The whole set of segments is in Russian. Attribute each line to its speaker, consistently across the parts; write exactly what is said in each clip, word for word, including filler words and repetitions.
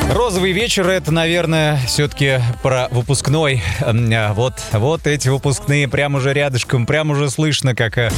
Speaker 1: Розовый вечер — это, наверное, все-таки про выпускной. Вот, вот эти выпускные прямо уже рядышком, прямо уже слышно, как...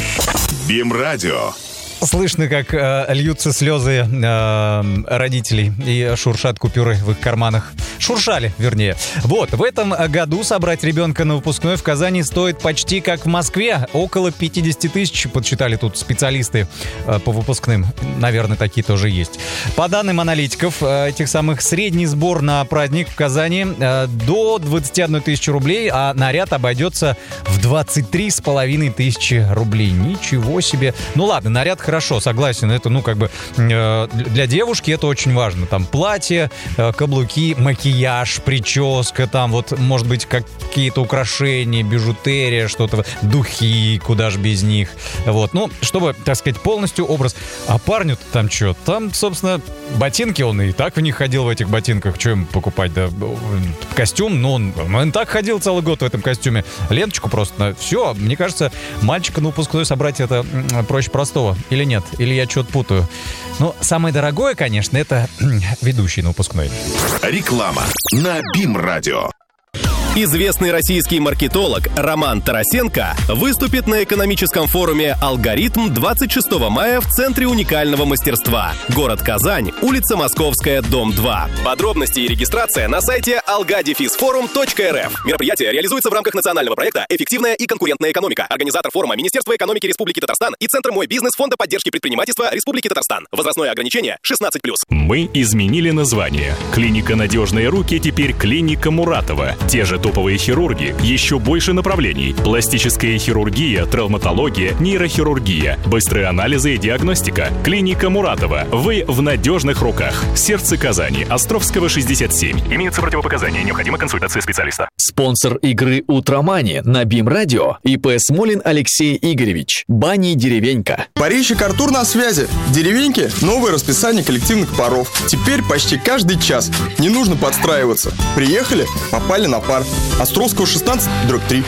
Speaker 2: БИМ-радио.
Speaker 1: Слышно, как э, льются слезы э, родителей и шуршат купюры в их карманах. Шуршали, вернее. Вот, в этом году собрать ребенка на выпускной в Казани стоит почти как в Москве. Около пятьдесят тысяч, подсчитали тут специалисты э, по выпускным. Наверное, такие тоже есть. По данным аналитиков, э, этих самых средний сбор на праздник в Казани э, до двадцать одна тысяча рублей, а наряд обойдется в двадцать три с половиной тысячи рублей. Ничего себе. Ну ладно, наряд хорошо, согласен, это, ну, как бы э, для девушки это очень важно. Там платье, э, каблуки, макияж, прическа, там вот, может быть, какие-то украшения, бижутерия, что-то, духи, куда же без них. Вот, ну, чтобы, так сказать, полностью образ. А парню-то там что? Там, собственно, ботинки, он и так в них ходил, в этих ботинках. Что ему покупать, да? Костюм, ну, он, он так ходил целый год в этом костюме. Ленточку просто, все. Мне кажется, мальчика на выпускной собрать это проще простого. Или нет? Или я что-то путаю? Ну, самое дорогое, конечно, это ведущий на выпускной.
Speaker 2: Реклама на БИМ-радио.
Speaker 3: Известный российский маркетолог Роман Тарасенко выступит на экономическом форуме «Алгоритм» двадцать шестого мая в Центре уникального мастерства. Город Казань, улица Московская, дом два. Подробности и регистрация на сайте алга дефис форум точка эр эф. Мероприятие реализуется в рамках национального проекта «Эффективная и конкурентная экономика». Организатор форума — Министерство экономики Республики Татарстан и Центр «Мой бизнес» Фонда поддержки предпринимательства Республики Татарстан. Возрастное ограничение шестнадцать плюс.
Speaker 4: Мы изменили название. Клиника «Надежные руки» теперь клиника Муратова. Те же топовые хирурги, еще больше направлений. Пластическая хирургия, травматология, нейрохирургия, быстрые анализы и диагностика. Клиника Муратова. Вы в надежных руках. Сердце Казани. Островского, шестьдесят семь. Имеются противопоказания. Необходима консультация специалиста.
Speaker 5: Спонсор игры «Утромани» на БИМ-радио и ИП Смолин Алексей Игоревич. Бани «Деревенька».
Speaker 6: Парильщик Артур на связи. В «Деревеньке» новое расписание коллективных паров. Теперь почти каждый час. Не нужно подстраиваться. Приехали, попали на пар. Островского, шестнадцать, дробь три.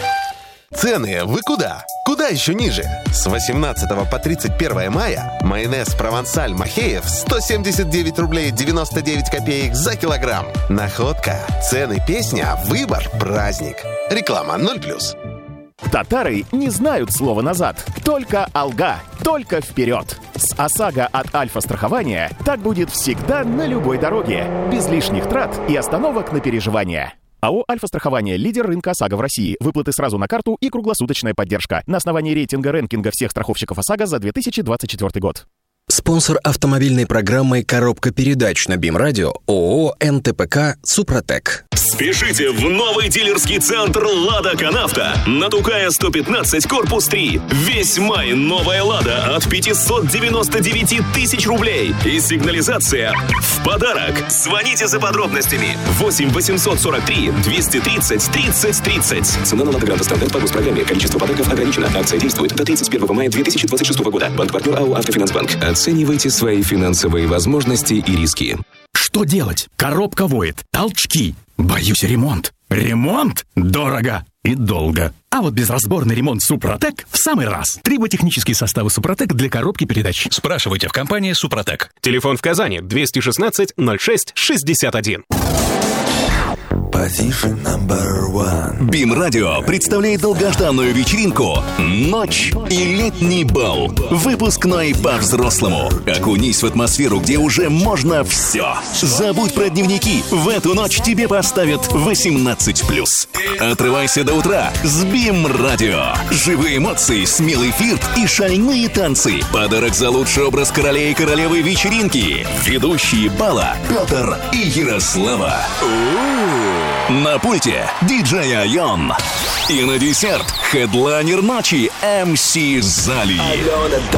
Speaker 7: Цены вы куда? Куда еще ниже? С восемнадцатого по тридцать первое мая майонез «Провансаль» Махеев сто семьдесят девять рублей девяносто девять копеек за килограмм. Находка. Цены песня, выбор праздник. Реклама ноль плюс.
Speaker 8: Татары не знают слова «назад». Только «Алга». Только вперед. С ОСАГО от Альфа-страхования так будет всегда на любой дороге. Без лишних трат и остановок на переживания. АО «Альфа-страхование» — лидер рынка ОСАГО в России. Выплаты сразу на карту и круглосуточная поддержка. На основании рейтинга рэнкинга всех страховщиков ОСАГО за две тысячи двадцать четвёртый год.
Speaker 5: Спонсор автомобильной программы «Коробка передач» на БИМ-радио ООО эн тэ пэ ка «Супротек».
Speaker 9: Спешите в новый дилерский центр «Лада Канавто» на Тукая сто пятнадцать, корпус три. Весь май новая «Лада» от пятьсот девяносто девять тысяч рублей. И сигнализация в подарок. Звоните за подробностями. восемь восемьсот сорок три двести тридцать тридцать тридцать. Цена на «Лада Гранта» стандарт по госпрограмме. Количество подарков ограничено. Акция действует до тридцать первого мая две тысячи двадцать шестого года. Банк-партнер АО «Автофинансбанк». Оценивайте свои финансовые возможности и риски.
Speaker 10: Что делать? Коробка воет. Толчки. Боюсь, ремонт. Ремонт? Дорого и долго. А вот безразборный ремонт «Супротек» в самый раз. Триботехнические составы «Супротек» для коробки передач.
Speaker 4: Спрашивайте в компании «Супротек».
Speaker 3: Телефон в Казани двести шестнадцать ноль шесть шестьдесят один.
Speaker 9: БИМ-радио представляет долгожданную вечеринку «Ночь и летний бал». Выпускной по-взрослому. Окунись в атмосферу, где уже можно все. Забудь про дневники. В эту ночь тебе поставят восемнадцать плюс. Отрывайся до утра с БИМ-радио. Живые эмоции, смелый флирт и шальные танцы. Подарок за лучший образ короля и королевы вечеринки. Ведущие бала Петр и Ярослава. На пульте диджей Айон. И на десерт хедлайнер ночи эм си Зали.